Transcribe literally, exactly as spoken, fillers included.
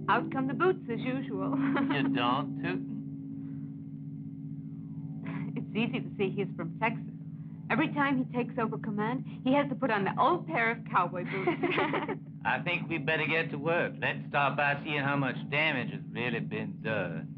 Out come the boots, as usual. You don't, tootin'. It's easy to see he's from Texas. Every time he takes over command, he has to put on the old pair of cowboy boots. I think we better get to work. Let's start by seeing how much damage has really been done.